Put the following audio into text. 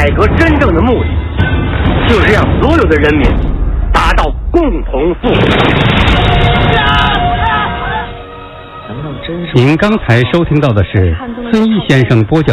改革真正的目的，就是让所有的人民达到共同富裕。 您刚才收听到的是孙毅先生播讲